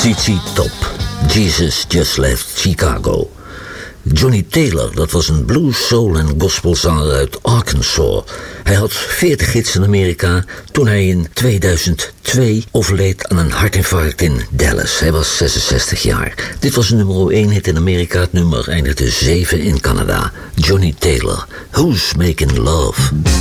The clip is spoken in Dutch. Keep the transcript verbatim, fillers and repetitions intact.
Z Z Top, Jesus Just Left Chicago. Johnny Taylor, dat was een blues, soul en gospelzanger uit Arkansas. Hij had veertig hits in Amerika toen hij in tweeduizend twee overleed aan een hartinfarct in Dallas. Hij was zesenzestig jaar. Dit was een nummer één hit in Amerika. Het nummer eindigde zeven in Canada. Johnny Taylor, Who's Making Love?